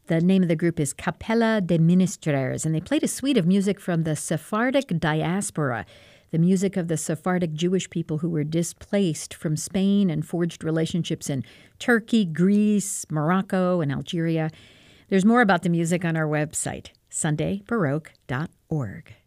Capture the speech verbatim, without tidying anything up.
The name of the group is Capella de Ministres, and they played a suite of music from the Sephardic diaspora, the music of the Sephardic Jewish people who were displaced from Spain and forged relationships in Turkey, Greece, Morocco, and Algeria. There's more about the music on our website, sunday baroque dot org.